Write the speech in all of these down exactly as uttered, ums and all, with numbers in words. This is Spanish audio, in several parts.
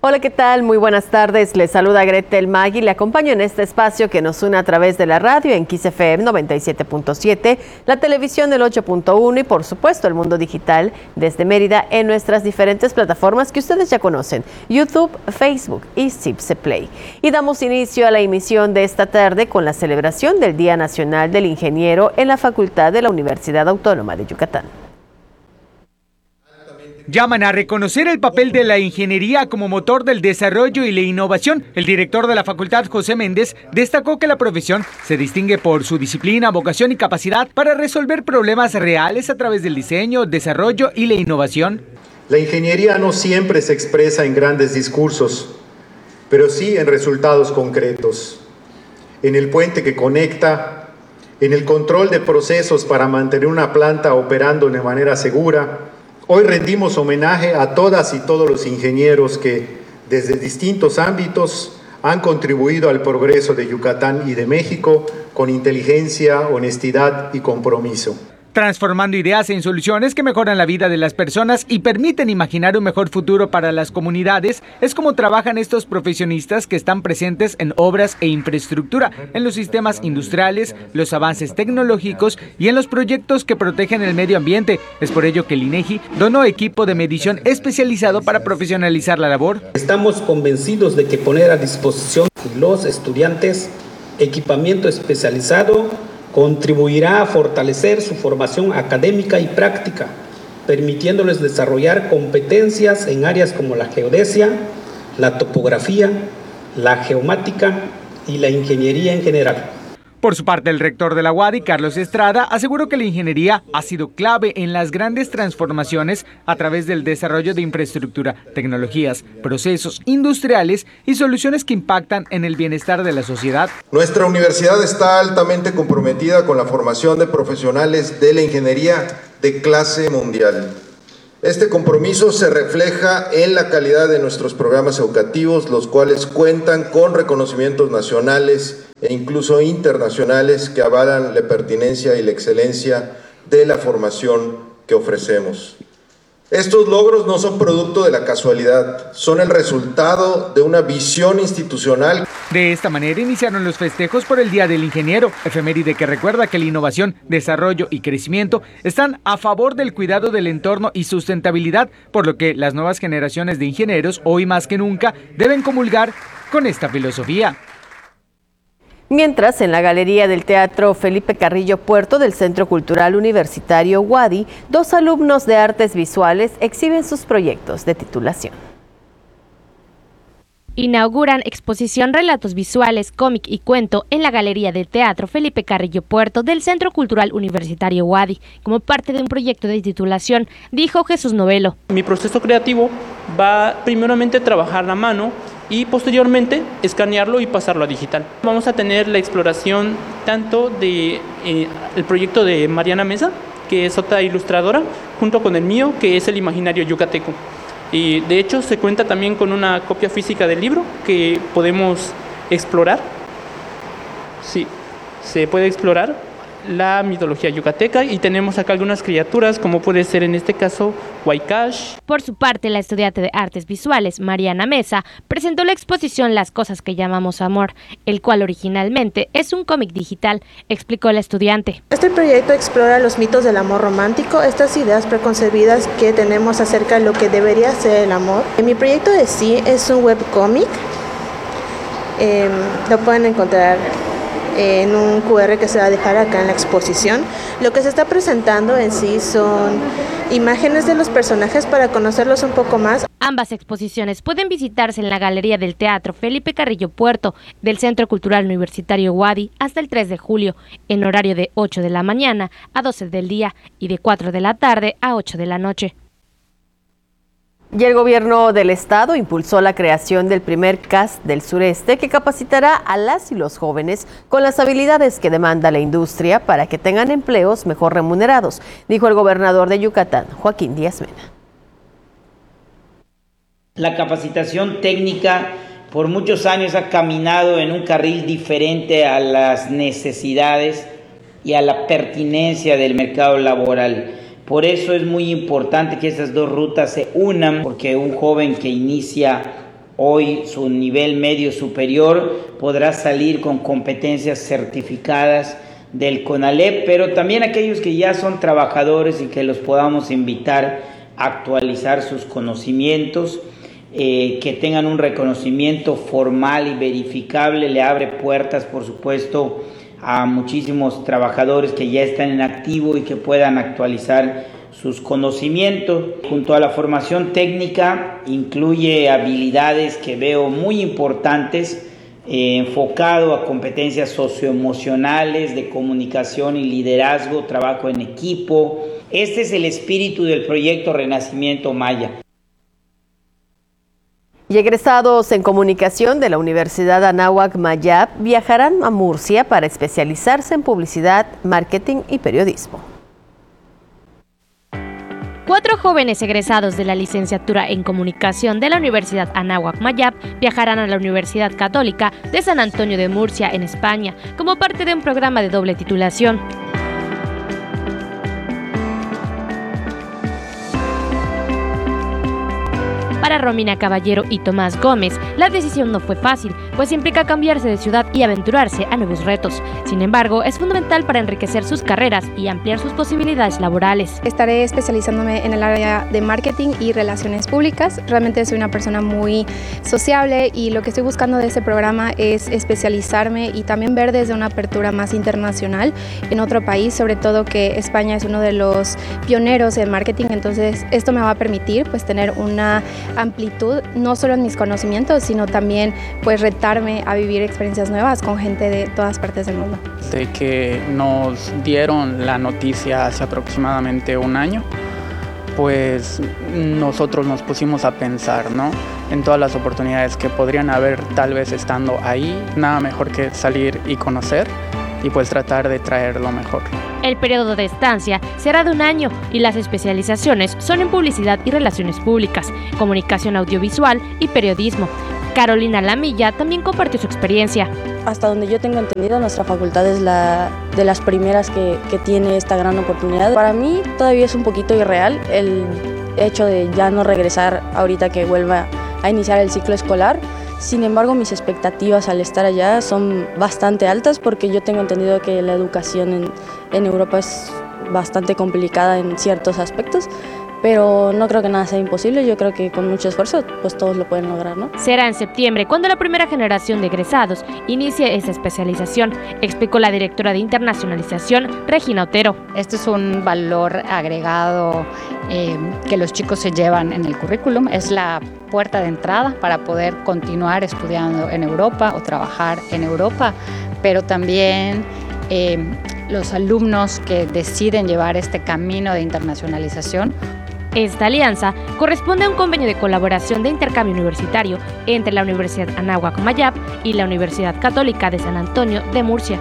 Hola, ¿qué tal? Muy buenas tardes. Les saluda Gretel Magui. Le acompaño en este espacio que nos une a través de la radio en Kiss F M noventa y siete punto siete, la televisión del ocho punto uno y, por supuesto, el mundo digital desde Mérida en nuestras diferentes plataformas que ustedes ya conocen, YouTube, Facebook y Zipse Play. Y damos inicio a la emisión de esta tarde con la celebración del Día Nacional del Ingeniero en la Facultad de la Universidad Autónoma de Yucatán. Llaman a reconocer el papel de la ingeniería como motor del desarrollo y la innovación. El director de la facultad, José Méndez, destacó que la profesión se distingue por su disciplina, vocación y capacidad para resolver problemas reales a través del diseño, desarrollo y la innovación. La ingeniería no siempre se expresa en grandes discursos, pero sí en resultados concretos. En el puente que conecta, en el control de procesos para mantener una planta operando de manera segura. Hoy rendimos homenaje a todas y todos los ingenieros que desde distintos ámbitos han contribuido al progreso de Yucatán y de México con inteligencia, honestidad y compromiso. Transformando ideas en soluciones que mejoran la vida de las personas y permiten imaginar un mejor futuro para las comunidades, es como trabajan estos profesionistas que están presentes en obras e infraestructura, en los sistemas industriales, los avances tecnológicos y en los proyectos que protegen el medio ambiente. Es por ello que el INEGI donó equipo de medición especializado para profesionalizar la labor. Estamos convencidos de que poner a disposición de los estudiantes equipamiento especializado contribuirá a fortalecer su formación académica y práctica, permitiéndoles desarrollar competencias en áreas como la geodesia, la topografía, la geomática y la ingeniería en general. Por su parte, el rector de la U A D Y, Carlos Estrada, aseguró que la ingeniería ha sido clave en las grandes transformaciones a través del desarrollo de infraestructura, tecnologías, procesos industriales y soluciones que impactan en el bienestar de la sociedad. Nuestra universidad está altamente comprometida con la formación de profesionales de la ingeniería de clase mundial. Este compromiso se refleja en la calidad de nuestros programas educativos, los cuales cuentan con reconocimientos nacionales e incluso internacionales que avalan la pertinencia y la excelencia de la formación que ofrecemos. Estos logros no son producto de la casualidad, son el resultado de una visión institucional. De esta manera iniciaron los festejos por el Día del Ingeniero, efeméride que recuerda que la innovación, desarrollo y crecimiento están a favor del cuidado del entorno y sustentabilidad, por lo que las nuevas generaciones de ingenieros, hoy más que nunca, deben comulgar con esta filosofía. Mientras, en la Galería del Teatro Felipe Carrillo Puerto del Centro Cultural Universitario U A D Y, dos alumnos de artes visuales exhiben sus proyectos de titulación. Inauguran exposición Relatos Visuales, Cómic y Cuento en la Galería del Teatro Felipe Carrillo Puerto del Centro Cultural Universitario U A D Y, como parte de un proyecto de titulación, dijo Jesús Novelo. Mi proceso creativo va primeramente a trabajar a mano y posteriormente escanearlo y pasarlo a digital. Vamos a tener la exploración tanto de eh, el proyecto de Mariana Mesa, que es otra ilustradora, junto con el mío, que es el imaginario yucateco. Y de hecho se cuenta también con una copia física del libro que podemos explorar. Sí, se puede explorar la mitología yucateca y tenemos acá algunas criaturas como puede ser en este caso Huaycash. Por su parte, la estudiante de artes visuales Mariana Mesa presentó la exposición Las cosas que llamamos amor, el cual originalmente es un cómic digital, explicó la estudiante. Este proyecto explora los mitos del amor romántico, estas ideas preconcebidas que tenemos acerca de lo que debería ser el amor. Mi proyecto de sí es un webcómic, eh, lo pueden encontrar en un cu erre que se va a dejar acá en la exposición. Lo que se está presentando en sí son imágenes de los personajes para conocerlos un poco más. Ambas exposiciones pueden visitarse en la Galería del Teatro Felipe Carrillo Puerto del Centro Cultural Universitario U A D Y hasta el tres de julio, en horario de ocho de la mañana a doce del día y de cuatro de la tarde a ocho de la noche. Y el gobierno del estado impulsó la creación del primer C A S del sureste que capacitará a las y los jóvenes con las habilidades que demanda la industria para que tengan empleos mejor remunerados, dijo el gobernador de Yucatán, Joaquín Díaz Mena. La capacitación técnica por muchos años ha caminado en un carril diferente a las necesidades y a la pertinencia del mercado laboral. Por eso es muy importante que estas dos rutas se unan, porque un joven que inicia hoy su nivel medio superior, podrá salir con competencias certificadas del CONALEP, pero también aquellos que ya son trabajadores y que los podamos invitar a actualizar sus conocimientos, eh, que tengan un reconocimiento formal y verificable, le abre puertas, por supuesto, a muchísimos trabajadores que ya están en activo y que puedan actualizar sus conocimientos. Junto a la formación técnica, incluye habilidades que veo muy importantes, eh, enfocado a competencias socioemocionales, de comunicación y liderazgo, trabajo en equipo. Este es el espíritu del proyecto Renacimiento Maya. Y egresados en comunicación de la Universidad Anáhuac Mayab viajarán a Murcia para especializarse en publicidad, marketing y periodismo. Cuatro jóvenes egresados de la licenciatura en comunicación de la Universidad Anáhuac Mayab viajarán a la Universidad Católica de San Antonio de Murcia, en España, como parte de un programa de doble titulación. Para Romina Caballero y Tomás Gómez, la decisión no fue fácil, pues implica cambiarse de ciudad y aventurarse a nuevos retos. Sin embargo, es fundamental para enriquecer sus carreras y ampliar sus posibilidades laborales. Estaré especializándome en el área de marketing y relaciones públicas. Realmente soy una persona muy sociable y lo que estoy buscando de este programa es especializarme y también ver desde una apertura más internacional en otro país, sobre todo que España es uno de los pioneros en marketing, entonces esto me va a permitir pues tener una amplitud, no solo en mis conocimientos, sino también pues retarme a vivir experiencias nuevas con gente de todas partes del mundo. De que nos dieron la noticia hace aproximadamente un año, pues nosotros nos pusimos a pensar, ¿no?, en todas las oportunidades que podrían haber tal vez estando ahí. Nada mejor que salir y conocer y pues tratar de traer lo mejor. El periodo de estancia será de un año y las especializaciones son en publicidad y relaciones públicas, comunicación audiovisual y periodismo. Carolina Lamilla también compartió su experiencia. Hasta donde yo tengo entendido, nuestra facultad es la de las primeras que, que tiene esta gran oportunidad. Para mí todavía es un poquito irreal el hecho de ya no regresar ahorita que vuelva a iniciar el ciclo escolar. Sin embargo, mis expectativas al estar allá son bastante altas porque yo tengo entendido que la educación en, en Europa es bastante complicada en ciertos aspectos, pero no creo que nada sea imposible. Yo creo que con mucho esfuerzo pues todos lo pueden lograr, ¿no? Será en septiembre cuando la primera generación de egresados inicie esa especialización, explicó la directora de internacionalización, Regina Otero. Este es un valor agregado eh, que los chicos se llevan en el currículum, es la puerta de entrada para poder continuar estudiando en Europa o trabajar en Europa, pero también eh, los alumnos que deciden llevar este camino de internacionalización. Esta alianza corresponde a un convenio de colaboración de intercambio universitario entre la Universidad Anáhuac Mayab y la Universidad Católica de San Antonio de Murcia.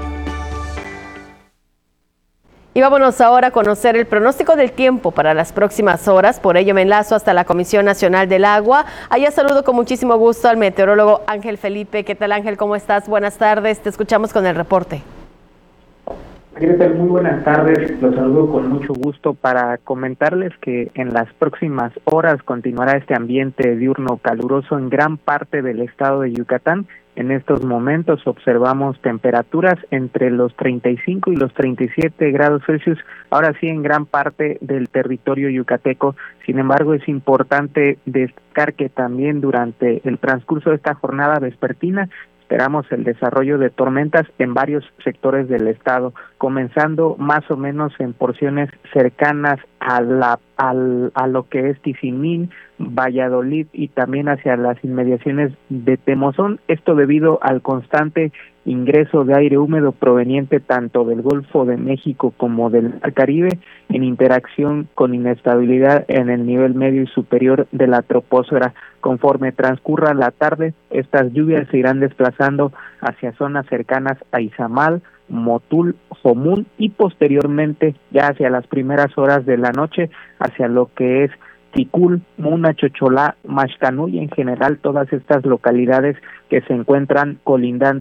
Y vámonos ahora a conocer el pronóstico del tiempo para las próximas horas. Por ello me enlazo hasta la Comisión Nacional del Agua. Allá saludo con muchísimo gusto al meteorólogo Ángel Felipe. ¿Qué tal, Ángel? ¿Cómo estás? Buenas tardes. Te escuchamos con el reporte. Greta, muy buenas tardes. Los saludo con mucho gusto para comentarles que en las próximas horas continuará este ambiente diurno caluroso en gran parte del estado de Yucatán. En estos momentos observamos temperaturas entre los treinta y cinco y los treinta y siete grados Celsius, ahora sí en gran parte del territorio yucateco. Sin embargo, es importante destacar que también durante el transcurso de esta jornada vespertina esperamos el desarrollo de tormentas en varios sectores del estado, comenzando más o menos en porciones cercanas a la al, a lo que es Tizimín, Valladolid y también hacia las inmediaciones de Temozón. Esto debido al constante ingreso de aire húmedo proveniente tanto del Golfo de México como del Mar Caribe, en interacción con inestabilidad en el nivel medio y superior de la troposfera. Conforme transcurra la tarde, estas lluvias se irán desplazando hacia zonas cercanas a Izamal, Motul, Jomún y posteriormente ya hacia las primeras horas de la noche hacia lo que es Ticul, Muna, Chocholá, Maxcanú y en general todas estas localidades que se encuentran colindantes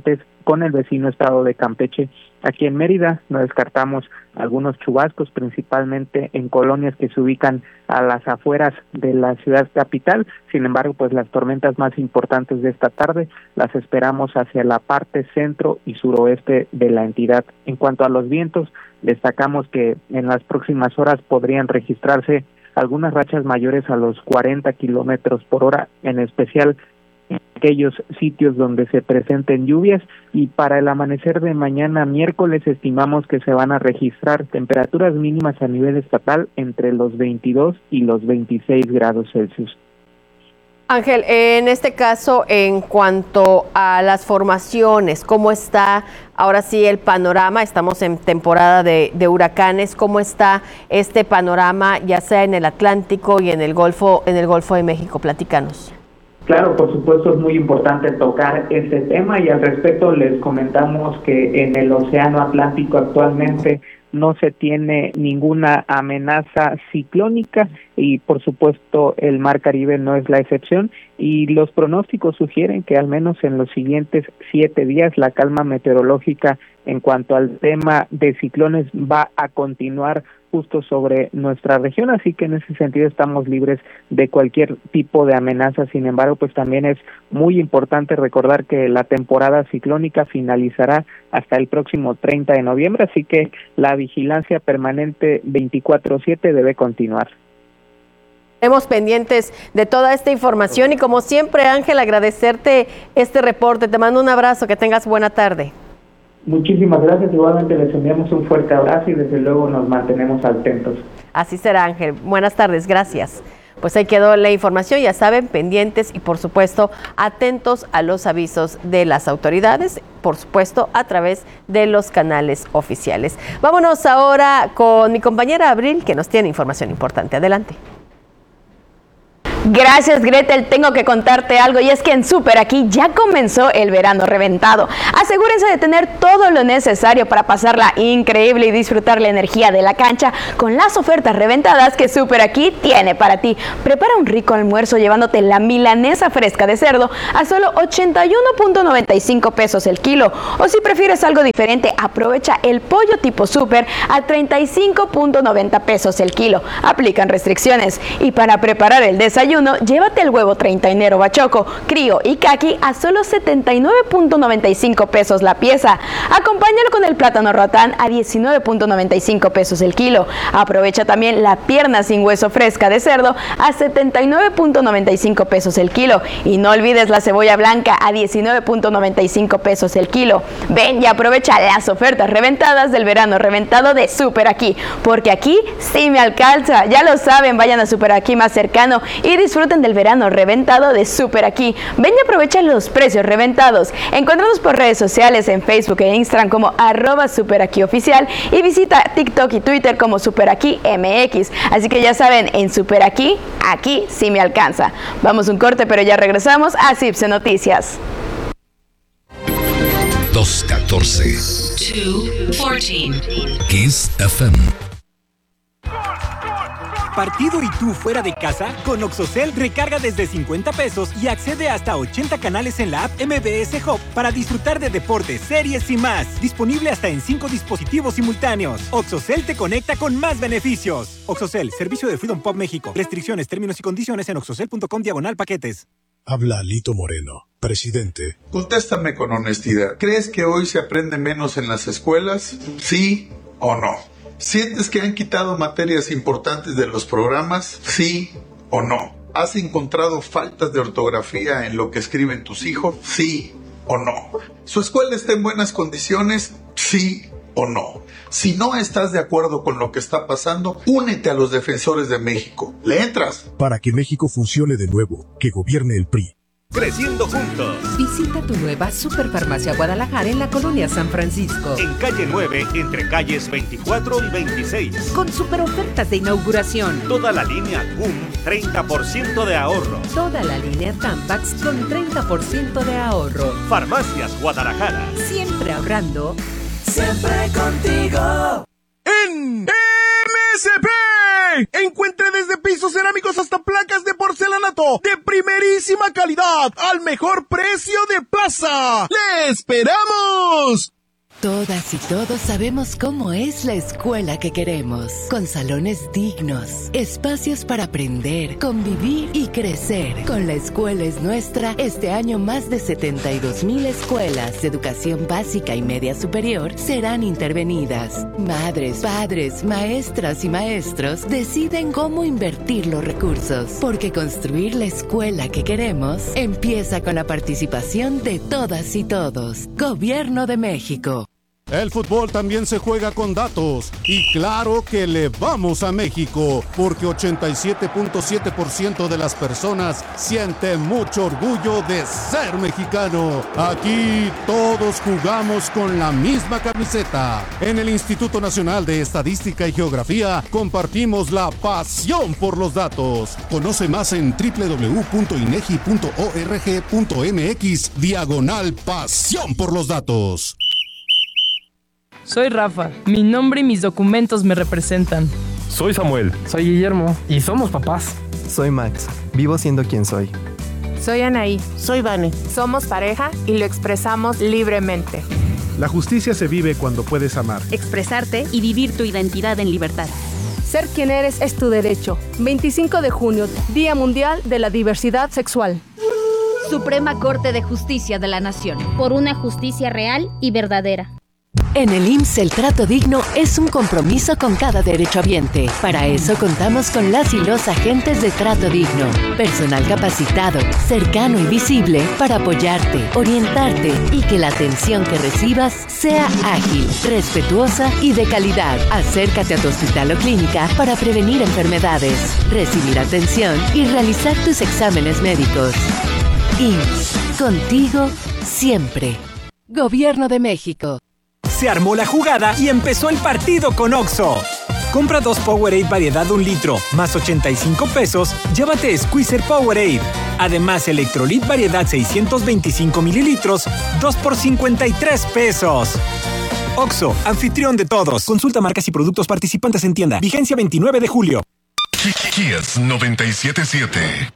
con el vecino estado de Campeche. Aquí en Mérida no descartamos algunos chubascos, principalmente en colonias que se ubican a las afueras de la ciudad capital. Sin embargo, pues las tormentas más importantes de esta tarde las esperamos hacia la parte centro y suroeste de la entidad. En cuanto a los vientos, destacamos que en las próximas horas podrían registrarse algunas rachas mayores a los cuarenta kilómetros por hora, en especial en aquellos sitios donde se presenten lluvias, y para el amanecer de mañana miércoles estimamos que se van a registrar temperaturas mínimas a nivel estatal entre los veintidós y los veintiséis grados Celsius. Ángel, en este caso, en cuanto a las formaciones, ¿cómo está ahora sí el panorama? Estamos en temporada de, de huracanes. ¿Cómo está este panorama, ya sea en el Atlántico y en el Golfo, en el Golfo de México? Platícanos. Claro, por supuesto es muy importante tocar este tema, y al respecto les comentamos que en el Océano Atlántico actualmente no se tiene ninguna amenaza ciclónica, y por supuesto el Mar Caribe no es la excepción, y los pronósticos sugieren que al menos en los siguientes siete días la calma meteorológica en cuanto al tema de ciclones va a continuar justo sobre nuestra región, así que en ese sentido estamos libres de cualquier tipo de amenaza. Sin embargo, pues también es muy importante recordar que la temporada ciclónica finalizará hasta el próximo treinta de noviembre, así que la vigilancia permanente veinticuatro siete debe continuar. Estamos pendientes de toda esta información y, como siempre, Ángel, agradecerte este reporte. Te mando un abrazo, que tengas buena tarde. Muchísimas gracias, igualmente les enviamos un fuerte abrazo y desde luego nos mantenemos atentos. Así será, Ángel. Buenas tardes, gracias. Pues ahí quedó la información, ya saben, pendientes y por supuesto atentos a los avisos de las autoridades, por supuesto a través de los canales oficiales. Vámonos ahora con mi compañera Abril, que nos tiene información importante. Adelante. Gracias, Gretel. Tengo que contarte algo, y es que en Super Aquí ya comenzó el verano reventado. Asegúrense de tener todo lo necesario para pasarla increíble y disfrutar la energía de la cancha con las ofertas reventadas que Super Aquí tiene para ti. Prepara un rico almuerzo llevándote la milanesa fresca de cerdo a solo ochenta y uno punto noventa y cinco pesos el kilo. O si prefieres algo diferente, aprovecha el pollo tipo Super a treinta y cinco punto noventa pesos el kilo. Aplican restricciones. Y para preparar el desayuno, llévate el huevo treintainero bachoco, crío y caqui a solo setenta y nueve punto noventa y cinco pesos la pieza. Acompáñalo con el plátano ratán a diecinueve punto noventa y cinco pesos el kilo. Aprovecha también la pierna sin hueso fresca de cerdo a setenta y nueve punto noventa y cinco pesos el kilo. Y no olvides la cebolla blanca a diecinueve punto noventa y cinco pesos el kilo. Ven y aprovecha las ofertas reventadas del verano reventado de Super Aquí, porque aquí sí me alcanza. Ya lo saben, vayan a Super Aquí más cercano y disfruten del verano reventado de Super Aquí. Ven y aprovecha los precios reventados. Encuéntranos por redes sociales en Facebook e Instagram como arroba Super Aquí Oficial, y visita TikTok y Twitter como Super Aquí M X. Así que ya saben, en Super Aquí, aquí sí me alcanza. Vamos un corte, pero ya regresamos a Cipse Noticias. dos catorce. dos catorce. Kiss F M. ¿Partido y tú fuera de casa? Con Oxocel recarga desde cincuenta pesos y accede hasta ochenta canales en la app M B S Hub para disfrutar de deportes, series y más. Disponible hasta en cinco dispositivos simultáneos. Oxocel te conecta con más beneficios. Oxocel, servicio de Freedom Pop México. Restricciones, términos y condiciones en oxocel punto com diagonal paquetes. Habla Alito Moreno, presidente. Contéstame con honestidad. ¿Crees que hoy se aprende menos en las escuelas? ¿Sí o no? ¿Sientes que han quitado materias importantes de los programas? ¿Sí o no? ¿Has encontrado faltas de ortografía en lo que escriben tus hijos? ¿Sí o no? ¿Su escuela está en buenas condiciones? ¿Sí o no? Si no estás de acuerdo con lo que está pasando, únete a los defensores de México. ¿Le entras? Para que México funcione de nuevo, que gobierne el P R I. Creciendo juntos. Visita tu nueva Superfarmacia Guadalajara en la colonia San Francisco. En calle nueve, entre calles veinticuatro y veintiséis. Con super ofertas de inauguración. Toda la línea C U M, treinta por ciento de ahorro. Toda la línea Tampax con treinta por ciento de ahorro. Farmacias Guadalajara. Siempre ahorrando. Siempre contigo. En M S P Encuentre desde pisos cerámicos hasta placas de porcelanato de primerísima calidad al mejor precio de plaza. ¡Le esperamos! Todas y todos sabemos cómo es la escuela que queremos, con salones dignos, espacios para aprender, convivir y crecer. Con La Escuela es Nuestra, este año más de setenta y dos mil escuelas de educación básica y media superior serán intervenidas. Madres, padres, maestras y maestros deciden cómo invertir los recursos, porque construir la escuela que queremos empieza con la participación de todas y todos. Gobierno de México. El fútbol también se juega con datos y claro que le vamos a México porque ochenta y siete punto siete por ciento de las personas siente mucho orgullo de ser mexicano. Aquí todos jugamos con la misma camiseta. En el Instituto Nacional de Estadística y Geografía compartimos la pasión por los datos. Conoce más en doble u doble u doble u punto inegi punto org punto mx diagonal pasión por los datos. Soy Rafa, mi nombre y mis documentos me representan. Soy Samuel. Soy Guillermo y somos papás. Soy Max, vivo siendo quien soy. Soy Anaí. Soy Vane. Somos pareja y lo expresamos libremente. La justicia se vive cuando puedes amar, expresarte y vivir tu identidad en libertad. Ser quien eres es tu derecho. veinticinco de junio, Día Mundial de la Diversidad Sexual. Suprema Corte de Justicia de la Nación. Por una justicia real y verdadera. En el I M S S el trato digno es un compromiso con cada derechohabiente. Para eso contamos con las y los agentes de trato digno. Personal capacitado, cercano y visible para apoyarte, orientarte y que la atención que recibas sea ágil, respetuosa y de calidad. Acércate a tu hospital o clínica para prevenir enfermedades, recibir atención y realizar tus exámenes médicos. I M S S, contigo siempre. Gobierno de México. Se armó la jugada y empezó el partido con Oxxo. Compra dos Powerade variedad un litro, más ochenta y cinco pesos, llévate Squeezer Powerade. Además, Electrolit variedad seiscientos veinticinco mililitros, dos por cincuenta y tres pesos. Oxxo, anfitrión de todos. Consulta marcas y productos participantes en tienda. Vigencia veintinueve de julio. Kiss noventa y siete punto siete.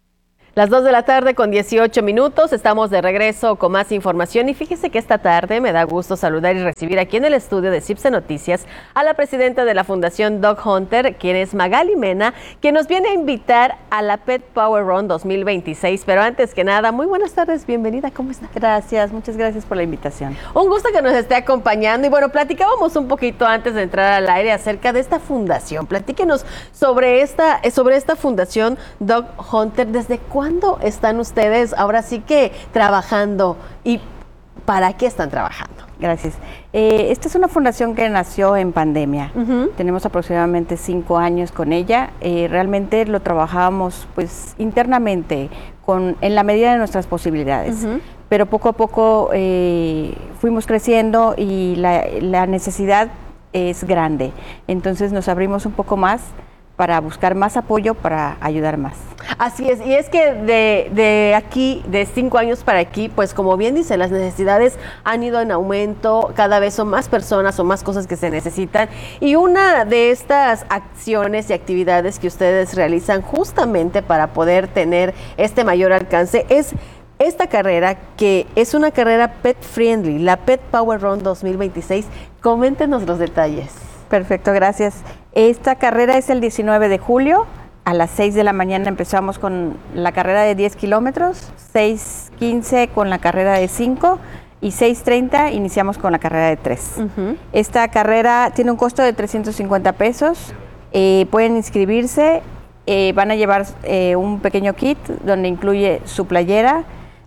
Las dos de la tarde con dieciocho minutos, estamos de regreso con más información y fíjese que esta tarde me da gusto saludar y recibir aquí en el estudio de C I B S E Noticias a la presidenta de la Fundación Dog Hunter, quien es Magali Mena, que nos viene a invitar a la Pet Power Run dos mil veintiséis, pero antes que nada, muy buenas tardes, bienvenida, ¿cómo está? Gracias, muchas gracias por la invitación. Un gusto que nos esté acompañando y bueno, platicábamos un poquito antes de entrar al aire acerca de esta fundación, platíquenos sobre esta, sobre esta Fundación Dog Hunter, ¿desde cuándo? ¿Cuándo están ustedes ahora sí que trabajando y para qué están trabajando? Gracias. Eh, esta es una fundación que nació en pandemia. Uh-huh. Tenemos aproximadamente cinco años con ella. Eh, realmente lo trabajábamos pues internamente con, en la medida de nuestras posibilidades. Uh-huh. Pero poco a poco eh, fuimos creciendo y la, la necesidad es grande. Entonces nos abrimos un poco más para buscar más apoyo, para ayudar más. Así es, y es que de, de aquí, de cinco años para aquí, pues como bien dice, las necesidades han ido en aumento, cada vez son más personas o más cosas que se necesitan, y una de estas acciones y actividades que ustedes realizan justamente para poder tener este mayor alcance es esta carrera, que es una carrera pet friendly, la Pet Power Run dos mil veintiséis. Coméntenos los detalles. Perfecto, gracias. Esta carrera es el diecinueve de julio, a las seis de la mañana empezamos con la carrera de diez kilómetros, seis quince con la carrera de cinco y seis treinta iniciamos con la carrera de tres. Uh-huh. Esta carrera tiene un costo de trescientos cincuenta pesos, eh, pueden inscribirse, eh, van a llevar eh, un pequeño kit donde incluye su playera,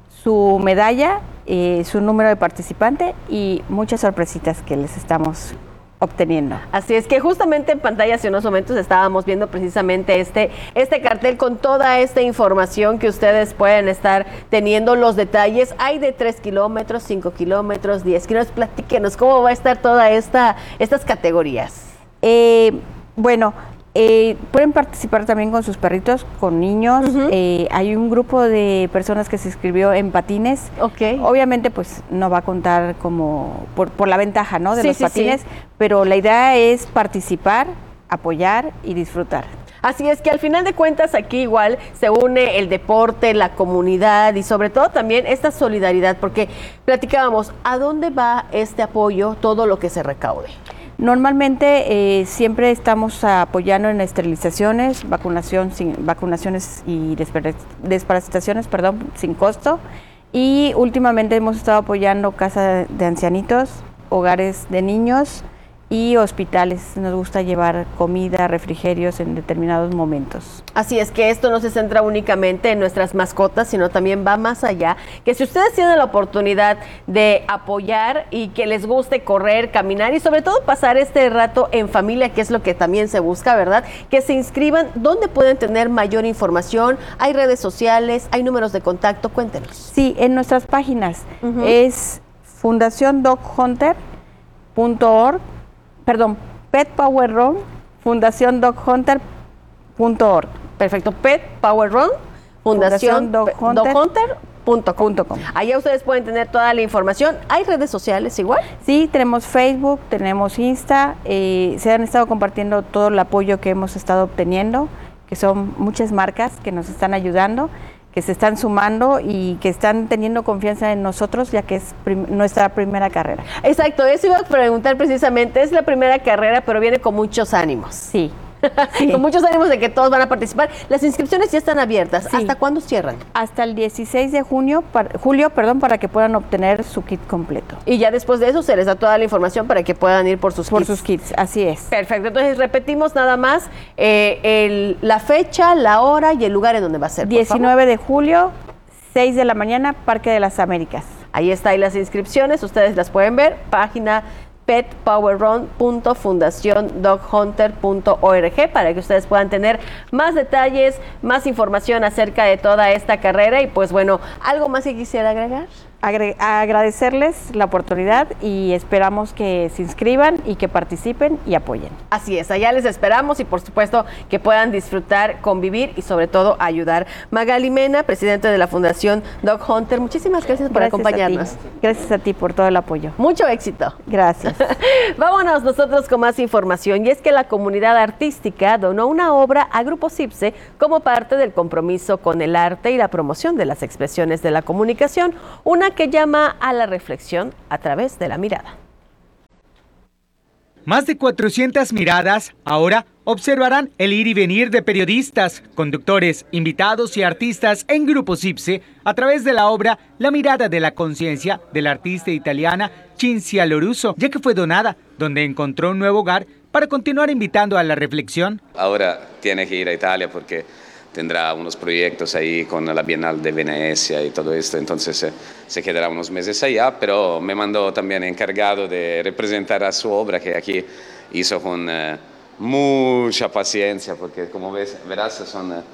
su medalla, eh, su número de participante y muchas sorpresitas que les estamos obteniendo. Así es que justamente en pantalla hace unos momentos estábamos viendo precisamente este, este cartel con toda esta información que ustedes pueden estar teniendo, los detalles. Hay de tres kilómetros, cinco kilómetros, diez kilómetros. Platíquenos cómo va a estar toda esta, estas categorías. Eh, bueno, eh, pueden participar también con sus perritos, con niños. Uh-huh. eh, hay un grupo de personas que se inscribió en patines. Okay. Obviamente pues no va a contar como por, por la ventaja, ¿no? De sí, los sí, patines, sí. Pero la idea es participar, apoyar y disfrutar. Así es que al final de cuentas aquí igual se une el deporte, la comunidad y sobre todo también esta solidaridad, porque platicábamos, ¿a dónde va este apoyo, todo lo que se recaude? Normalmente eh, siempre estamos apoyando en esterilizaciones, vacunación sin, vacunaciones y desparasitaciones, perdón, sin costo. Y últimamente hemos estado apoyando casas de ancianitos, hogares de niños y hospitales. Nos gusta llevar comida, refrigerios en determinados momentos. Así es que esto no se centra únicamente en nuestras mascotas, sino también va más allá, que si ustedes tienen la oportunidad de apoyar y que les guste correr, caminar y sobre todo pasar este rato en familia, que es lo que también se busca, ¿verdad? Que se inscriban. ¿Dónde pueden tener mayor información? ¿Hay redes sociales? ¿Hay números de contacto? Cuéntenos. Sí, en nuestras páginas uh-huh. es fundación dog hunter punto org, perdón, Pet Power Run, fundación dog hunter punto org. Perfecto, Pet Power Run, Fundación dog hunter punto com. Allá ustedes pueden tener toda la información. ¿Hay redes sociales igual? Sí, tenemos Facebook, tenemos Insta, eh, se han estado compartiendo todo el apoyo que hemos estado obteniendo, que son muchas marcas que nos están ayudando, que se están sumando y que están teniendo confianza en nosotros, ya que es prim- nuestra primera carrera. Exacto, eso iba a preguntar precisamente, es la primera carrera, pero viene con muchos ánimos. Sí. Sí. Con muchos ánimos de que todos van a participar. Las inscripciones ya están abiertas. Sí. ¿Hasta cuándo cierran? Hasta el dieciséis de junio, para, julio, perdón, para que puedan obtener su kit completo. Y ya después de eso se les da toda la información para que puedan ir por sus por kits. Por sus kits, así es. Perfecto, entonces repetimos nada más eh, el, la fecha, la hora y el lugar en donde va a ser. diecinueve de julio, seis de la mañana, Parque de las Américas. Ahí está, ahí las inscripciones, ustedes las pueden ver, página pet power run punto fundación dog hunter punto org para que ustedes puedan tener más detalles, más información acerca de toda esta carrera. Y pues bueno, ¿algo más que quisiera agregar? Agre- agradecerles la oportunidad y esperamos que se inscriban y que participen y apoyen. Así es, allá les esperamos y por supuesto que puedan disfrutar, convivir y sobre todo ayudar. Magali Mena, presidente de la Fundación Dog Hunter, muchísimas gracias por gracias acompañarnos. A ti. Gracias a ti por todo el apoyo. Mucho éxito. Gracias. Vámonos nosotros con más información, y es que la comunidad artística donó una obra a Grupo CIPSE como parte del compromiso con el arte y la promoción de las expresiones de la comunicación, una que llama a la reflexión a través de la mirada. Más de cuatrocientas miradas ahora observarán el ir y venir de periodistas, conductores, invitados y artistas en Grupo CIPSE a través de la obra La mirada de la conciencia de la artista italiana Cinzia Lorusso, ya que fue donada, donde encontró un nuevo hogar para continuar invitando a la reflexión. Ahora tiene que ir a Italia porque tendrá unos proyectos ahí con la Bienal de Venecia y todo esto, entonces eh, se quedará unos meses allá, pero me mandó también encargado de representar a su obra, que aquí hizo con eh, mucha paciencia, porque como ves, verás son eh,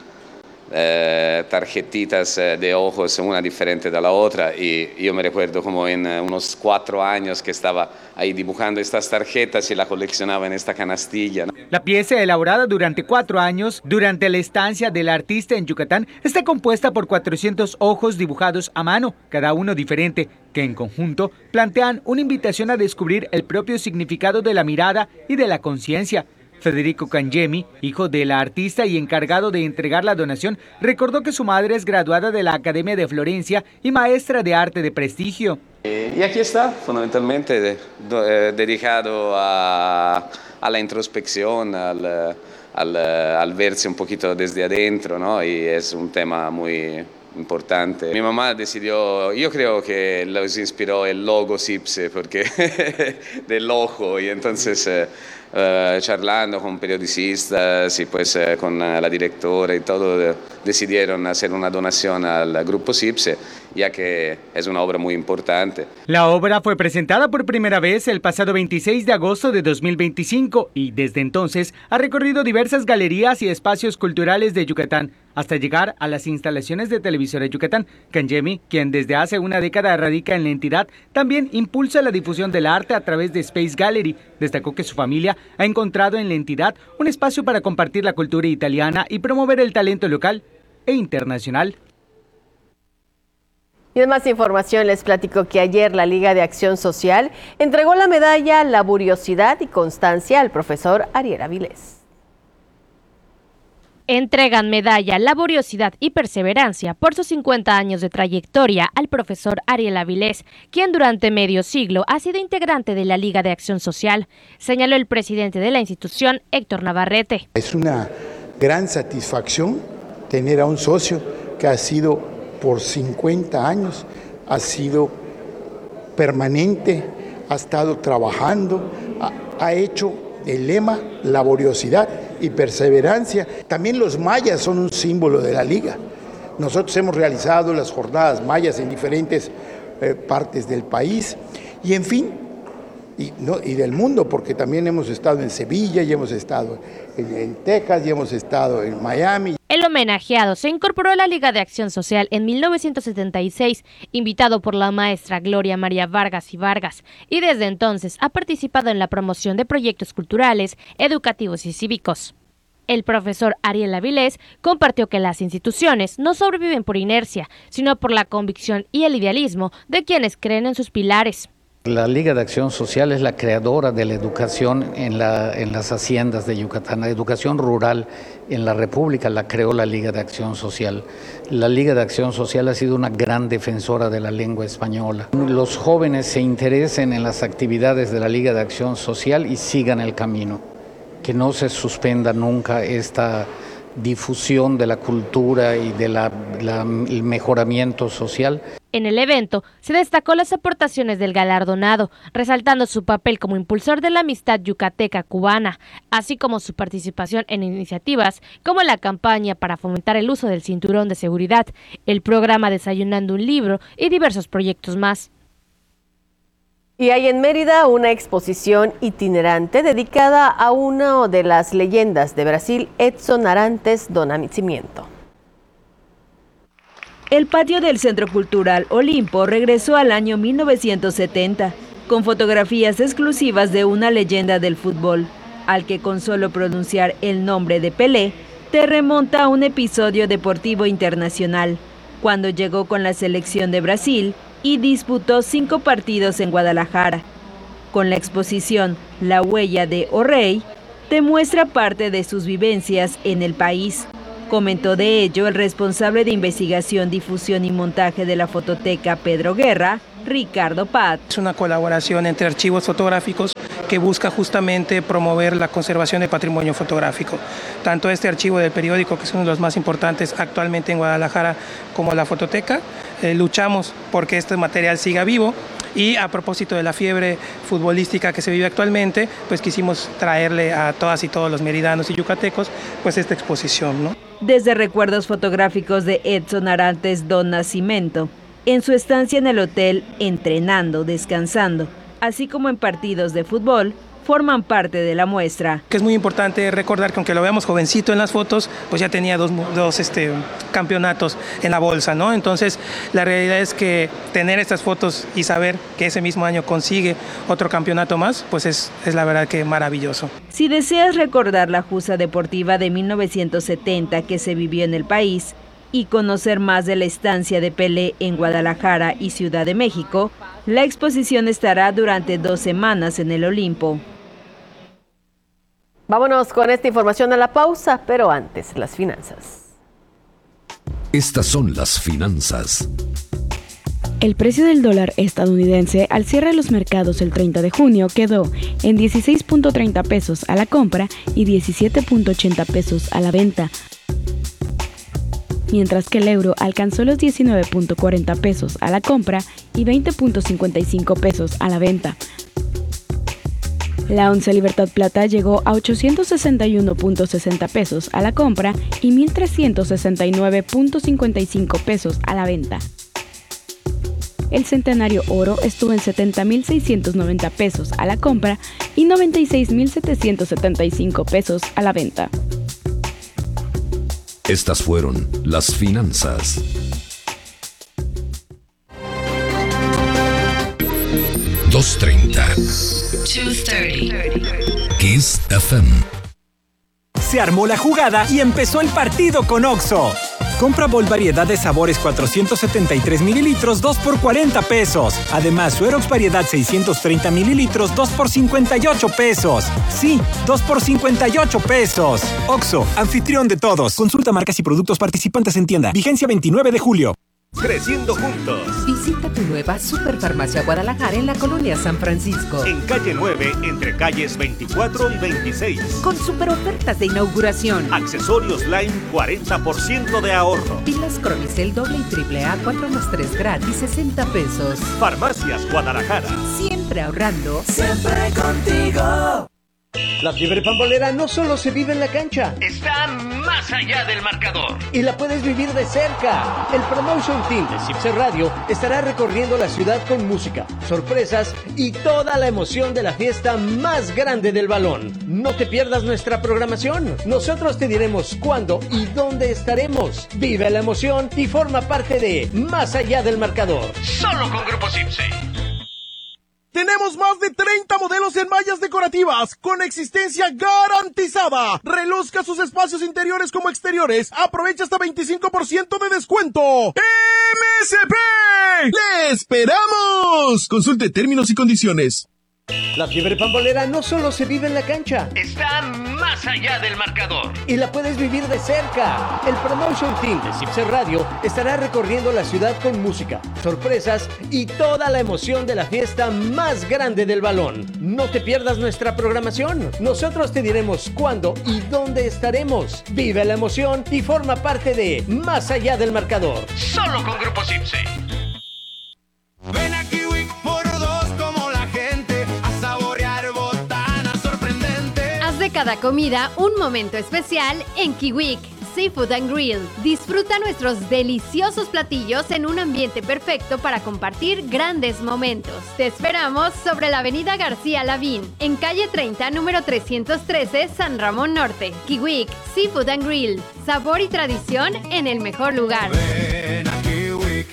eh, tarjetitas eh, de ojos, una diferente de la otra, y yo me recuerdo como en eh, unos cuatro años que estaba ahí dibujando estas tarjetas y la coleccionaba en esta canastilla, ¿no? La pieza, elaborada durante cuatro años durante la estancia del artista en Yucatán, está compuesta por cuatrocientos ojos dibujados a mano, cada uno diferente, que en conjunto plantean una invitación a descubrir el propio significado de la mirada y de la conciencia. Federico Cangemi, hijo de la artista y encargado de entregar la donación, recordó que su madre es graduada de la Academia de Florencia y maestra de arte de prestigio. Y aquí está, fundamentalmente de, de, dedicado a, a la introspección, al, al, al verse un poquito desde adentro, ¿no? Y es un tema muy importante. Mi mamá decidió, yo creo que los inspiró el logo CIPSE, porque del ojo, y entonces eh, eh, charlando con periodistas y pues eh, con la directora y todo, eh, decidieron hacer una donación al grupo CIPSE, ya que es una obra muy importante. La obra fue presentada por primera vez el pasado veintiséis de agosto de dos mil veinticinco y desde entonces ha recorrido diversas galerías y espacios culturales de Yucatán, hasta llegar a las instalaciones de Televisora Yucatán. Cangemi, quien desde hace una década radica en la entidad, también impulsa la difusión del arte a través de Space Gallery. Destacó que su familia ha encontrado en la entidad un espacio para compartir la cultura italiana y promover el talento local e internacional. Y de más información les platico que ayer la Liga de Acción Social entregó la medalla Laboriosidad y Constancia al profesor Ariel Avilés. Entregan medalla, laboriosidad y perseverancia por sus cincuenta años de trayectoria al profesor Ariel Avilés, quien durante medio siglo ha sido integrante de la Liga de Acción Social, señaló el presidente de la institución, Héctor Navarrete. Es una gran satisfacción tener a un socio que ha sido por cincuenta años, ha sido permanente, ha estado trabajando, ha, ha hecho el lema laboriosidad y perseverancia. También los mayas son un símbolo de la liga. Nosotros hemos realizado las jornadas mayas en diferentes eh, partes del país y en fin, y, no, y del mundo, porque también hemos estado en Sevilla y hemos estado en, en Texas y hemos estado en Miami. El homenajeado se incorporó a la Liga de Acción Social en mil novecientos setenta y seis, invitado por la maestra Gloria María Vargas y Vargas, y desde entonces ha participado en la promoción de proyectos culturales, educativos y cívicos. El profesor Ariel Avilés compartió que las instituciones no sobreviven por inercia, sino por la convicción y el idealismo de quienes creen en sus pilares. La Liga de Acción Social es la creadora de la educación en, la, en las haciendas de Yucatán. La educación rural en la República la creó la Liga de Acción Social. La Liga de Acción Social ha sido una gran defensora de la lengua española. Los jóvenes se interesen en las actividades de la Liga de Acción Social y sigan el camino. Que no se suspenda nunca esta difusión de la cultura y del mejoramiento social. En el evento se destacó las aportaciones del galardonado, resaltando su papel como impulsor de la amistad yucateca-cubana, así como su participación en iniciativas como la campaña para fomentar el uso del cinturón de seguridad, el programa Desayunando un Libro y diversos proyectos más. Y hay en Mérida una exposición itinerante dedicada a una de las leyendas de Brasil, Edson Arantes do Nascimento. El patio del Centro Cultural Olimpo regresó al año mil novecientos setenta, con fotografías exclusivas de una leyenda del fútbol, al que con solo pronunciar el nombre de Pelé, te remonta a un episodio deportivo internacional, cuando llegó con la selección de Brasil y disputó cinco partidos en Guadalajara. Con la exposición La huella de O Rei, te muestra parte de sus vivencias en el país. Comentó de ello el responsable de investigación, difusión y montaje de la fototeca Pedro Guerra, Ricardo Pat. Es una colaboración entre archivos fotográficos que busca justamente promover la conservación del patrimonio fotográfico. Tanto este archivo del periódico, que es uno de los más importantes actualmente en Guadalajara, como la fototeca, eh, luchamos porque este material siga vivo. Y a propósito de la fiebre futbolística que se vive actualmente, pues quisimos traerle a todas y todos los meridanos y yucatecos pues esta exposición, ¿no? Desde recuerdos fotográficos de Edson Arantes do Nascimento, en su estancia en el hotel, entrenando, descansando, así como en partidos de fútbol, forman parte de la muestra. Que es muy importante recordar que aunque lo veamos jovencito en las fotos, pues ya tenía dos, dos este, campeonatos en la bolsa, ¿no? Entonces, la realidad es que tener estas fotos y saber que ese mismo año consigue otro campeonato más, pues es, es la verdad que maravilloso. Si deseas recordar la justa deportiva de mil novecientos setenta que se vivió en el país y conocer más de la estancia de Pelé en Guadalajara y Ciudad de México, la exposición estará durante dos semanas en el Olimpo. Vámonos con esta información a la pausa, pero antes, las finanzas. Estas son las finanzas. El precio del dólar estadounidense al cierre de los mercados el treinta de junio quedó en dieciséis punto treinta pesos a la compra y diecisiete punto ochenta pesos a la venta, mientras que el euro alcanzó los diecinueve punto cuarenta pesos a la compra y veinte punto cincuenta y cinco pesos a la venta. La onza Libertad Plata llegó a ochocientos sesenta y uno punto sesenta pesos a la compra y mil trescientos sesenta y nueve punto cincuenta y cinco pesos a la venta. El centenario oro estuvo en setenta mil seiscientos noventa pesos a la compra y noventa y seis mil setecientos setenta y cinco pesos a la venta. Estas fueron las finanzas. dos treinta. dos treinta. Kiss F M. Se armó la jugada y empezó el partido con Oxxo. Compra Bol variedad de sabores cuatrocientos setenta y tres mililitros, dos por cuarenta pesos. Además, Suerox variedad seiscientos treinta mililitros, dos por cincuenta y ocho pesos. Sí, dos por cincuenta y ocho pesos. Oxxo, anfitrión de todos. Consulta marcas y productos participantes en tienda. Vigencia veintinueve de julio. Creciendo juntos. Visita tu nueva Superfarmacia Guadalajara en la colonia San Francisco. En calle nueve, entre calles veinticuatro y veintiséis. Con super ofertas de inauguración. Accesorios Line, cuarenta por ciento de ahorro. Pilas Cronicel doble y triple A, cuatro más tres gratis, sesenta pesos. Farmacias Guadalajara. Siempre ahorrando. Siempre contigo. La fiebre pambolera no solo se vive en la cancha, está más allá del marcador. Y la puedes vivir de cerca. El Promotion Team de Cipse Radio estará recorriendo la ciudad con música, sorpresas y toda la emoción de la fiesta más grande del balón. No te pierdas nuestra programación. Nosotros te diremos cuándo y dónde estaremos. Vive la emoción y forma parte de Más allá del marcador. Solo con Grupo Cipse. Tenemos más de treinta modelos en mallas decorativas con existencia garantizada. Reluzca sus espacios interiores como exteriores. Aprovecha hasta veinticinco por ciento de descuento. ¡M S P! ¡Le esperamos! Consulte términos y condiciones. La fiebre pambolera no solo se vive en la cancha, está más allá del marcador. Y la puedes vivir de cerca. El Promotion Team de Cipse Radio estará recorriendo la ciudad con música, sorpresas y toda la emoción de la fiesta más grande del balón. No te pierdas nuestra programación. Nosotros te diremos cuándo y dónde estaremos. Vive la emoción y forma parte de Más allá del marcador. Solo con Grupo Cipse. Ven a Kiwi por dos como la gente a saborear botanas sorprendentes. Haz de cada comida un momento especial en Kiwik Seafood and Grill. Disfruta nuestros deliciosos platillos en un ambiente perfecto para compartir grandes momentos. Te esperamos sobre la avenida García Lavín, en calle treinta, número trescientos trece, San Ramón Norte. Kiwik Seafood and Grill. Sabor y tradición en el mejor lugar. Ven a Kiwik.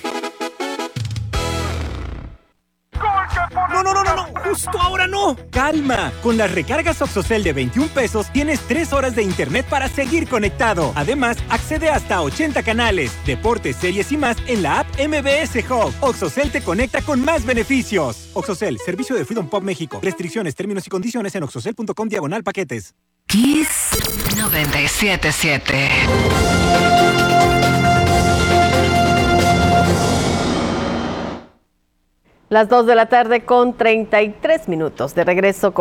No, no, no, no, no, justo ahora no. Calma, con las recargas Oxocel de veintiún pesos tienes tres horas de internet para seguir conectado. Además, accede hasta a ochenta canales, deportes, series y más en la app M B S Hub. Oxocel te conecta con más beneficios. Oxocel, servicio de Freedom Pop México. Restricciones, términos y condiciones en oxocel punto com diagonal paquetes. Kiss noventa y siete punto siete. Las dos de la tarde con treinta y tres minutos. De regreso con